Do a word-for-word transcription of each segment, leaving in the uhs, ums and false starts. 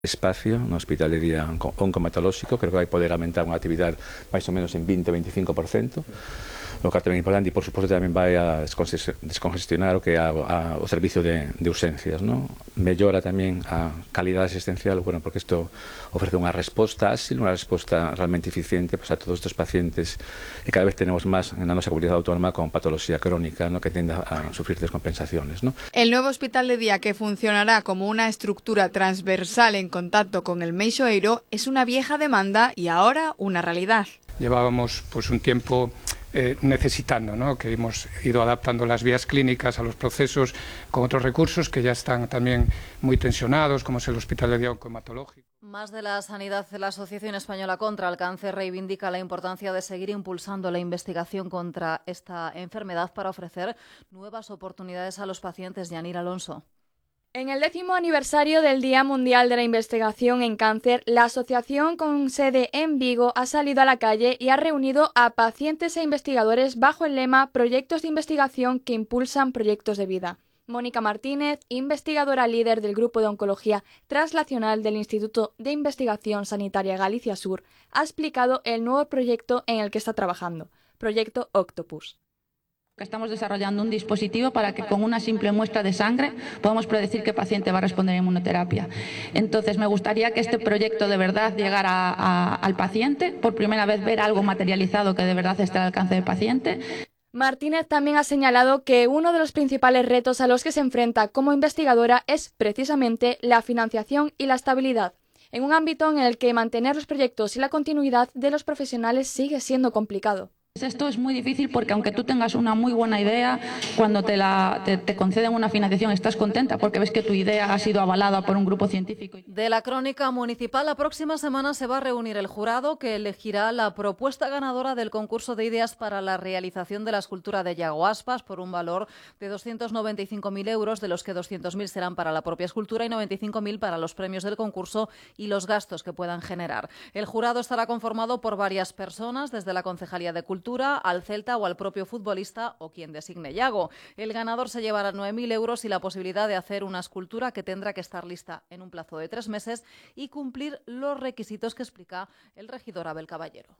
espacio no hospital de día oncomatolóxico, creo que vai poder aumentar unha actividade máis ou menos en vinte a veinticinco por cento, lo que é tamén importante, e por suposto tamén vai a descongestionar o que é a, a, o servicio de, de urgencias, ¿no? Mellora tamén a calidade asistencial, bueno, porque isto ofrece unha resposta áxil, unha resposta realmente eficiente pues, a todos estes pacientes, e cada vez tenemos máis na nosa comunidade autónoma con patología crónica, ¿no? Que tende a sufrir descompensaciones, ¿no? El nuevo hospital de día, que funcionará como una estructura transversal en contacto con el Meixoeiro, es una vieja demanda y ahora una realidad. Llevábamos pues un tiempo eh, necesitando, ¿no? Que hemos ido adaptando las vías clínicas a los procesos con otros recursos que ya están también muy tensionados, como es el Hospital de Día Oncomatológico. Más de la sanidad, la Asociación Española contra el Cáncer reivindica la importancia de seguir impulsando la investigación contra esta enfermedad para ofrecer nuevas oportunidades a los pacientes. Yanir Alonso. En el décimo aniversario del Día Mundial de la Investigación en Cáncer, la asociación con sede en Vigo ha salido a la calle y ha reunido a pacientes e investigadores bajo el lema Proyectos de investigación que impulsan proyectos de vida. Mónica Martínez, investigadora líder del Grupo de Oncología Translacional del Instituto de Investigación Sanitaria Galicia Sur, ha explicado el nuevo proyecto en el que está trabajando, Proyecto Octopus. Estamos desarrollando un dispositivo para que con una simple muestra de sangre podamos predecir qué paciente va a responder a inmunoterapia. Entonces, me gustaría que este proyecto de verdad llegara a, a, al paciente, por primera vez ver algo materializado que de verdad esté al alcance del paciente. Martínez también ha señalado que uno de los principales retos a los que se enfrenta como investigadora es precisamente la financiación y la estabilidad, en un ámbito en el que mantener los proyectos y la continuidad de los profesionales sigue siendo complicado. Esto es muy difícil porque aunque tú tengas una muy buena idea, cuando te, la, te, te conceden una financiación estás contenta porque ves que tu idea ha sido avalada por un grupo científico. De la crónica municipal, la próxima semana se va a reunir el jurado que elegirá la propuesta ganadora del concurso de ideas para la realización de la escultura de Yago Aspas por un valor de doscientos noventa y cinco mil euros, de los que doscientos mil serán para la propia escultura y noventa y cinco mil para los premios del concurso y los gastos que puedan generar. El jurado estará conformado por varias personas, desde la Concejalía de Cultura al Celta o al propio futbolista o quien designe Yago. El ganador se llevará nueve mil euros y la posibilidad de hacer una escultura que tendrá que estar lista en un plazo de tres meses y cumplir los requisitos que explica el regidor Abel Caballero.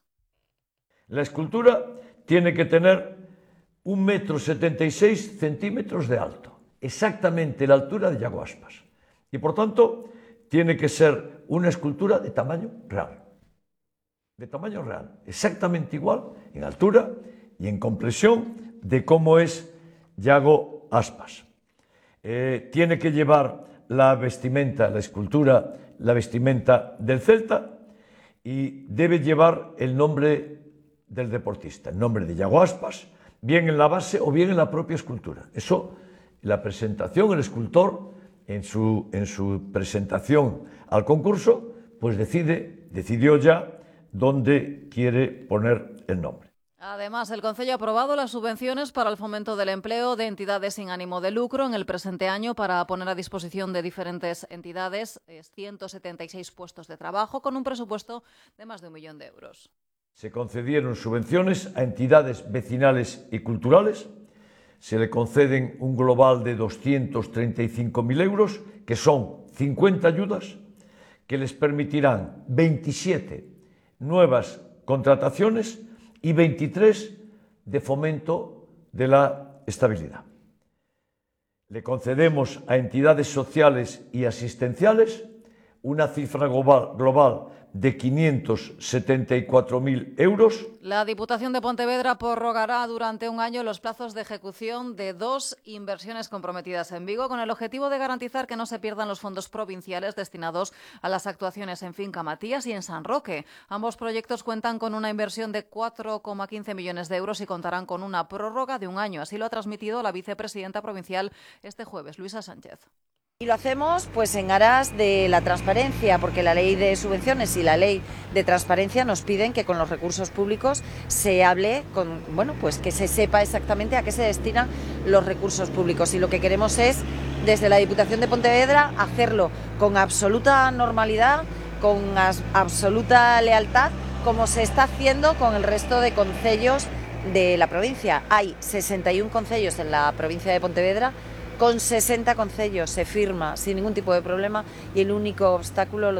La escultura tiene que tener un metro setenta y seis centímetros de alto, exactamente la altura de Yago Aspas. Y por tanto, tiene que ser una escultura de tamaño real. de tamaño real, exactamente igual en altura y en complexión de cómo es Yago Aspas. Eh, tiene que llevar la vestimenta, la escultura, la vestimenta del Celta y debe llevar el nombre del deportista, el nombre de Yago Aspas, bien en la base o bien en la propia escultura. Eso, la presentación, el escultor, en su, en su presentación al concurso, pues decide, decidió ya dónde quiere poner el nombre. Además, el Concello ha aprobado las subvenciones para el fomento del empleo de entidades sin ánimo de lucro en el presente año para poner a disposición de diferentes entidades ciento setenta y seis puestos de trabajo con un presupuesto de más de un millón de euros. Se concedieron subvenciones a entidades vecinales y culturales. Se le conceden un global de doscientos treinta y cinco mil euros, que son cincuenta ayudas, que les permitirán veintisiete nuevas contrataciones y veintitrés de fomento de la estabilidad. Le concedemos a entidades sociales y asistenciales una cifra global, global de quinientos setenta y cuatro mil euros. La Diputación de Pontevedra prorrogará durante un año los plazos de ejecución de dos inversiones comprometidas en Vigo con el objetivo de garantizar que no se pierdan los fondos provinciales destinados a las actuaciones en Finca Matías y en San Roque. Ambos proyectos cuentan con una inversión de cuatro coma quince millones de euros y contarán con una prórroga de un año. Así lo ha transmitido la vicepresidenta provincial este jueves, Luisa Sánchez. Y lo hacemos pues en aras de la transparencia, porque la ley de subvenciones y la ley de transparencia nos piden que con los recursos públicos se hable, con, bueno, pues que se sepa exactamente a qué se destinan los recursos públicos. Y lo que queremos es, desde la Diputación de Pontevedra, hacerlo con absoluta normalidad, con as, absoluta lealtad, como se está haciendo con el resto de concellos de la provincia. Hay sesenta y un concellos en la provincia de Pontevedra con sesenta concellos, se firma sin ningún tipo de problema y el único obstáculo lo